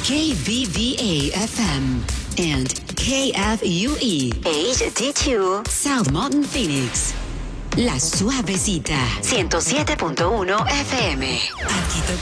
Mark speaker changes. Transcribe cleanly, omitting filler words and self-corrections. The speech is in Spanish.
Speaker 1: KVVA-FM and KFUE HD2 South Mountain, Phoenix. La Suavecita 107.1 FM. Aquí